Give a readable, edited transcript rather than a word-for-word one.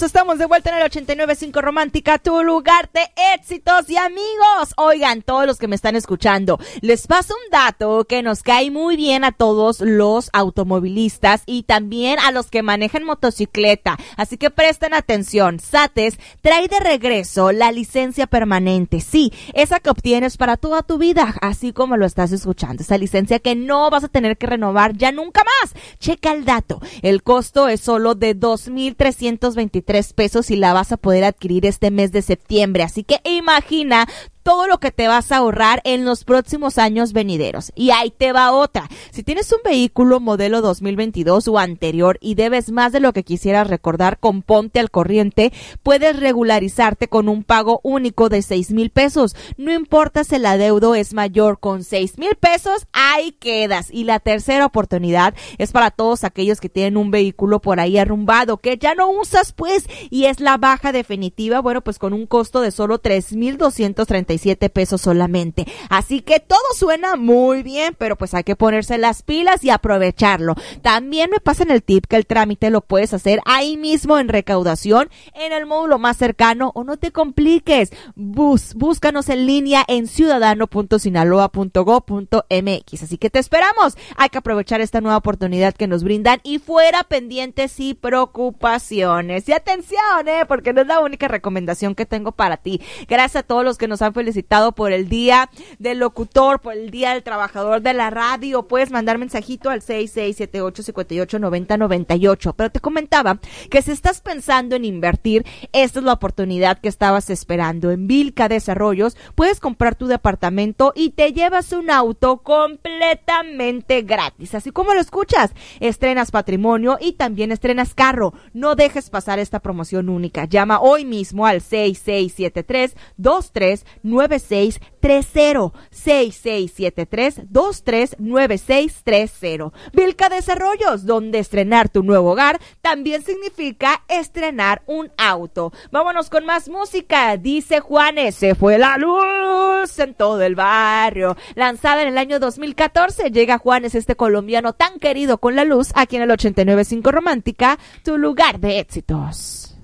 estamos de vuelta en el 89.5 Romántica, tu lugar de éxitos. Y amigos, oigan, todos los que me están escuchando, les paso un dato que nos cae muy bien a todos los automovilistas y también a los que manejan motocicleta. Así que presten atención. SATES trae de regreso la licencia permanente. Sí, esa que obtienes para toda tu vida, así como lo estás escuchando. Esa licencia que no vas a tener que renovar ya nunca más. Checa el dato. El costo es solo de 2,323 pesos y la vas a poder adquirir este mes de septiembre. Así que imagina todo lo que te vas a ahorrar en los próximos años venideros. Y ahí te va otra. Si tienes un vehículo modelo 2022 o anterior y debes más de lo que quisieras recordar con Ponte al Corriente, puedes regularizarte con un pago único de 6,000 pesos. No importa si el adeudo es mayor, con 6,000 pesos ahí quedas. Y la tercera oportunidad es para todos aquellos que tienen un vehículo por ahí arrumbado que ya no usas pues, y es la baja definitiva, bueno, pues con un costo de solo 3,237 pesos solamente. Así que todo suena muy bien, pero pues hay que ponerse las pilas y aprovecharlo. También me pasan el tip que el trámite lo puedes hacer ahí mismo en recaudación, en el módulo más cercano, o no te compliques. Búscanos en línea en ciudadano.sinaloa.gov.mx. Así que te esperamos. Hay que aprovechar esta nueva oportunidad que nos brindan y fuera pendientes y preocupaciones. Y atención, porque no es la única recomendación que tengo para ti. Gracias a todos los que nos han felicitado por el Día del Locutor, por el Día del Trabajador de la Radio. Puedes mandar mensajito al 6678-589098. Pero te comentaba que si estás pensando en invertir, esta es la oportunidad que estabas esperando. En Vilca Desarrollos puedes comprar tu departamento y te llevas un auto completamente gratis. Así como lo escuchas, estrenas patrimonio y también estrenas carro. No dejes pasar esta promoción única. Llama hoy mismo al 6673-239630. 6673-239630. Vilca Desarrollos, donde estrenar tu nuevo hogar también significa estrenar un auto. Vámonos con más música. Dice Juanes, se fue la luz en todo el barrio. Lanzada en el año 2014, llega Juanes, este colombiano tan querido con la luz, aquí en el 89.5 Romántica, tu lugar de éxitos.